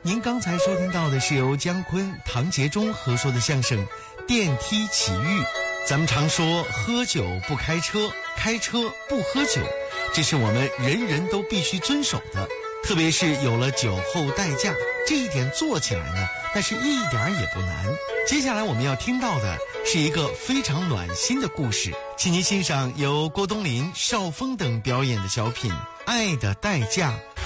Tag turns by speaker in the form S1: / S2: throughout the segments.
S1: 您刚才收听到的是由姜昆、唐杰忠合说的相声《电梯奇遇》。咱们常说喝酒不开车，开车不喝酒，这是我们人人都必须遵守的。特别是有了酒后代驾，这一点做起来呢，但是一点也不难。接下来我们要听到的是一个非常暖心的故事，请您欣赏由郭冬临、邵峰等表演的小品《爱的代价》。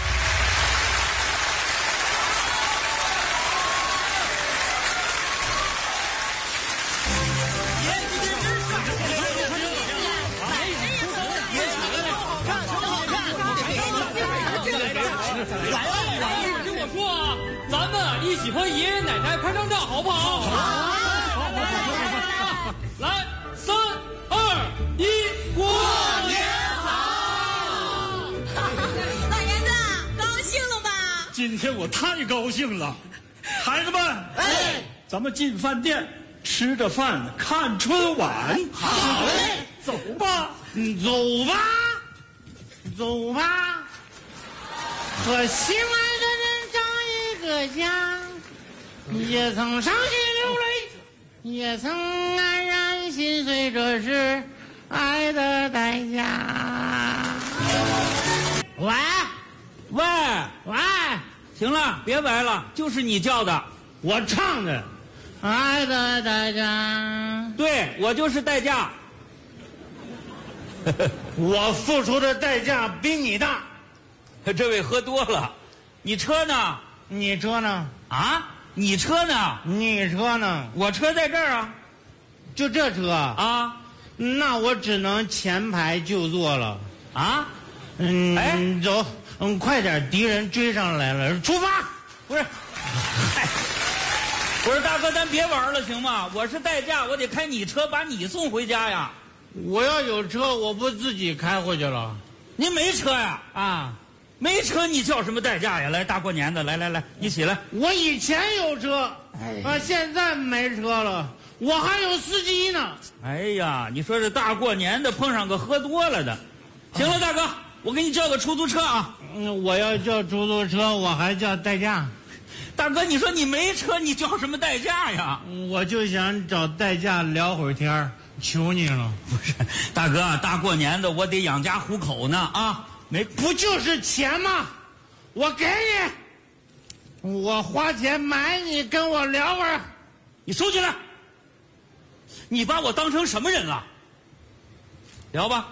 S2: 一起和爷爷奶奶拍张照，好不好？好！来，3、2、1，过年好！
S3: 老爷子，高兴了吧？
S4: 今天我太高兴了，孩子们，咱们进饭店吃着饭看春晚。
S3: 好嘞，
S4: 走吧，
S5: 走吧，走吧，和心爱的人找一个家。也曾伤心流泪，也曾黯然心碎，这是爱的代价。喂，
S2: 行了，别歪了，就是你叫的，
S5: 我唱的《爱的代价》。
S2: 对，我就是代驾。
S5: 我付出的代价比你大。
S2: 这位喝多了，你车呢？
S5: 你车呢？
S2: 啊？你车呢？
S5: 你车呢？
S2: 我车在这儿啊，
S5: 就这车
S2: 啊？
S5: 那我只能前排就坐了
S2: 啊？
S5: 走，快点，敌人追上来了，出发！
S2: 不是，不是大哥，咱别玩了行吗？我是代驾，我得开你车把你送回家呀。
S5: 我要有车，我不自己开回去了。
S2: 您没车呀？
S5: 啊。
S2: 没车你叫什么代驾呀？来，大过年的，来，你起来。
S5: 我以前有车，现在没车了，我还有司机呢。
S2: 哎呀，你说这大过年的碰上个喝多了的，行了，大哥，我给你叫个出租车啊。
S5: 我要叫出租车，我还叫代驾。
S2: 大哥，你说你没车，你叫什么代驾呀？
S5: 我就想找代驾聊会儿天，求你了。
S2: 不是，大哥，大过年的我得养家糊口呢啊。
S5: 不就是钱吗？我给你，我花钱买你，跟我聊会儿。
S2: 你收起来！你把我当成什么人了？聊吧，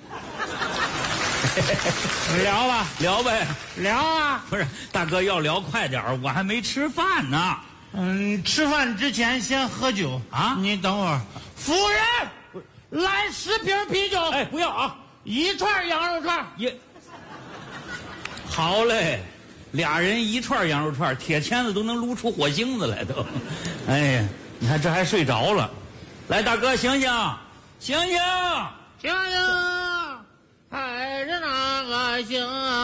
S5: 聊吧，
S2: 聊呗，
S5: 聊啊！
S2: 不是，大哥要聊快点儿，我还没吃饭呢。
S5: 吃饭之前先喝酒
S2: 啊！
S5: 你等会儿，服务员，来10瓶啤酒。
S2: 哎，不要啊
S5: ！1串羊肉串
S2: 也好嘞，俩人1串羊肉串，铁签子都能撸出火星子来都。哎呀，你看这还睡着了。来，大哥，醒醒，醒醒，
S5: 醒醒，还是那个醒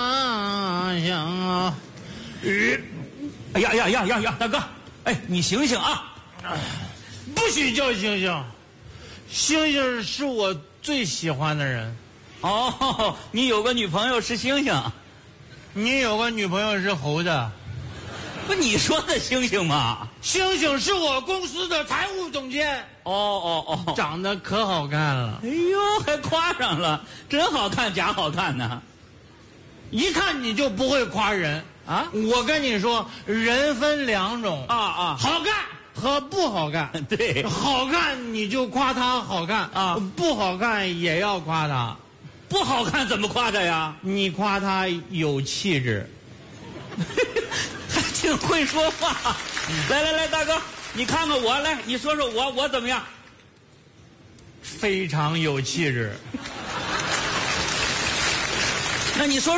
S5: 醒。
S2: 哎呀，大哥，哎，你醒醒啊！
S5: 不许叫星星，星星是我最喜欢的人。
S2: 哦，你有个女朋友是星星，
S5: 你有个女朋友是猴子，
S2: 不你说的星星吗？
S5: 星星是我公司的财务总监。
S2: 哦，
S5: 长得可好看了。
S2: 哎呦，还夸上了，真好看假好看呢？
S5: 一看你就不会夸人
S2: 啊！
S5: 我跟你说，人分2种
S2: 啊，
S5: 好看和不好看。
S2: 对，
S5: 好看你就夸他好看
S2: 啊，
S5: 不好看也要夸他。
S2: 不好看怎么夸他呀？
S5: 你夸他有气质，
S2: 还挺会说话。来，大哥，你看看我，来，你说说我怎么样？
S5: 非常有气质。
S2: 那你说。